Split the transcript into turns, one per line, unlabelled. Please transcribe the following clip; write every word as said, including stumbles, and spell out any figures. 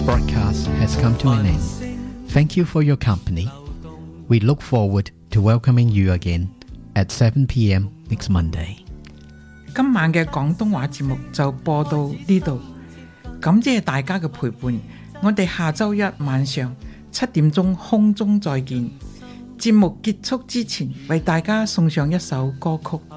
broadcast has come to an end. Thank you for your company. We look forward to welcoming you again at seven p.m. next Monday.
今晚嘅廣東話節目就播到呢度，感謝大家嘅陪伴。我哋下週一晚上七點鐘空中再見。節目結束之前，為大家送上一首歌曲。